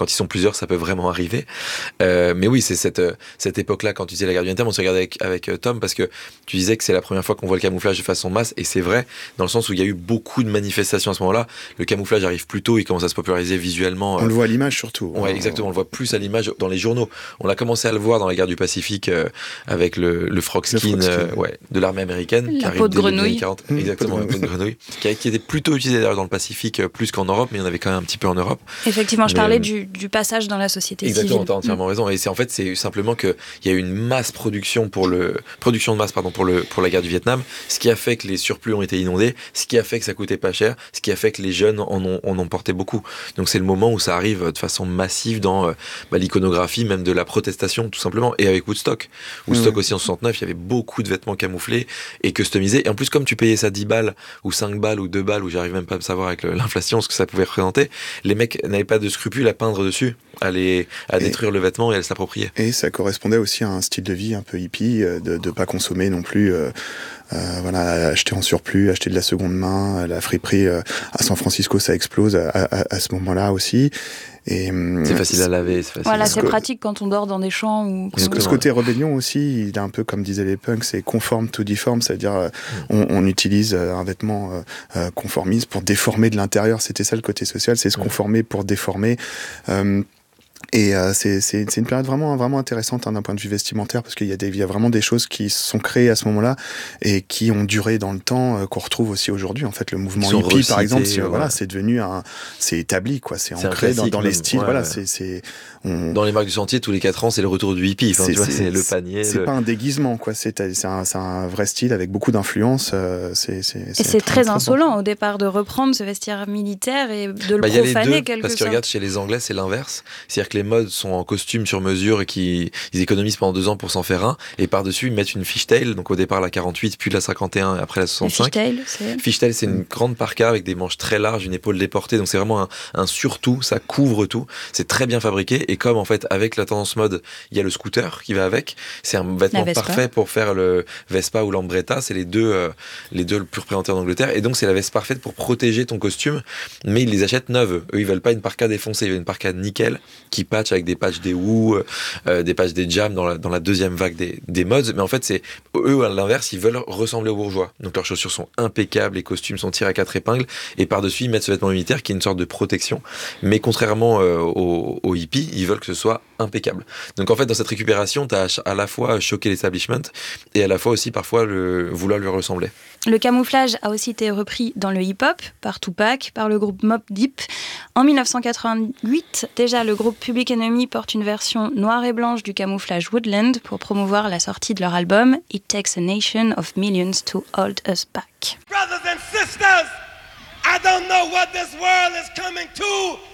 Quand ils sont plusieurs, ça peut vraiment arriver. Mais oui, c'est cette époque-là, quand tu disais la guerre du Vietnam, on se regardait avec Tom, parce que tu disais que c'est la première fois qu'on voit le camouflage de façon masse, et c'est vrai, dans le sens où il y a eu beaucoup de manifestations à ce moment-là. Le camouflage arrive plus tôt, il commence à se populariser visuellement. On le voit à l'image surtout. Ouais, exactement, on le voit plus à l'image dans les journaux. On a commencé à le voir dans la guerre du Pacifique avec le frog skin, de l'armée américaine. La qui arrive peau de dès les grenouille. années 40. Exactement, la peau de grenouille. Qui était plutôt utilisée d'ailleurs dans le Pacifique plus qu'en Europe, mais il y en avait quand même un petit peu en Europe. Effectivement, je parlais du passage dans la société civile. Exactement, t'as entièrement raison. Et c'est simplement qu'il y a eu une masse production pour la guerre du Vietnam, ce qui a fait que les surplus ont été inondés, ce qui a fait que ça coûtait pas cher, ce qui a fait que les jeunes en ont porté beaucoup. Donc c'est le moment où ça arrive de façon massive dans l'iconographie, même de la protestation, tout simplement. Et avec Woodstock aussi en 69, il y avait beaucoup de vêtements camouflés et customisés. Et en plus, comme tu payais ça 10 balles, ou 5 balles, ou 2 balles, ou j'arrive même pas à me savoir avec l'inflation ce que ça pouvait représenter, les mecs n'avaient pas de scrupules à peindre dessus, à détruire le vêtement et à s'approprier. Et ça correspondait aussi à un style de vie un peu hippie, de pas consommer non plus, acheter en surplus, acheter de la seconde main, la friperie à San Francisco, ça explose à ce moment-là aussi. Et c'est facile à laver, c'est facile. Voilà, c'est pratique quand on dort dans des champs ou. Ce côté rébellion aussi, il est un peu comme disaient les punks, c'est conform to deform, c'est-à-dire on utilise un vêtement conformiste pour déformer de l'intérieur. C'était ça le côté social, c'est se conformer pour déformer. Et c'est une période vraiment intéressante d'un point de vue vestimentaire, parce qu'il y a vraiment des choses qui sont créées à ce moment-là et qui ont duré dans le temps, qu'on retrouve aussi aujourd'hui. En fait, le mouvement hippie, recité, par exemple, c'est devenu c'est établi, quoi. C'est ancré dans les styles. Ouais, voilà, dans les marques du sentier, tous les 4 ans, c'est le retour du hippie. Enfin, c'est le panier. C'est pas un déguisement, quoi. C'est un vrai style avec beaucoup d'influence. Et c'est très insolent au départ de reprendre ce vestiaire militaire et de le profaner quelque sorte. Parce que regarde, chez les Anglais, c'est l'inverse. C'est-à-dire que les modes sont en costume sur mesure et ils économisent pendant 2 ans pour s'en faire un, et par-dessus ils mettent une fishtail, donc au départ la 48, puis la 51 et après la 65. Fishtail, c'est une grande parka avec des manches très larges, une épaule déportée, donc c'est vraiment un surtout, ça couvre tout, c'est très bien fabriqué, et comme en fait avec la tendance mode, il y a le scooter qui va avec, c'est un vêtement parfait pour faire le Vespa ou l'Ambretta, c'est les deux le plus représentés en Angleterre, et donc c'est la veste parfaite pour protéger ton costume, mais ils les achètent neuves. Eux ils veulent pas une parka défoncée, ils veulent une parka nickel qui patch avec des patchs des Woo, des patchs des Jam dans la deuxième vague des mods, mais en fait c'est eux à l'inverse, ils veulent ressembler aux bourgeois, donc leurs chaussures sont impeccables, les costumes sont tirés à 4 épingles, et par-dessus ils mettent ce vêtement militaire qui est une sorte de protection, mais contrairement aux hippies, ils veulent que ce soit impeccable. Donc en fait dans cette récupération, t'as à la fois choqué l'establishment et à la fois aussi parfois vouloir lui ressembler. Le camouflage a aussi été repris dans le hip-hop par Tupac, par le groupe Mobb Deep. En 1988, déjà le groupe Public Enemy porte une version noire et blanche du camouflage Woodland pour promouvoir la sortie de leur album It Takes a Nation of Millions to Hold Us Back. Brothers and sisters, I don't know what this world is coming to,